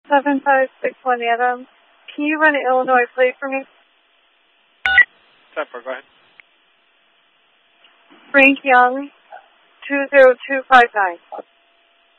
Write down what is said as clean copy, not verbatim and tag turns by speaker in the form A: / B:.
A: 7561 Adam. Can you run an Illinois plate for me?
B: 10-4, go ahead.
A: Frank Young, 20259.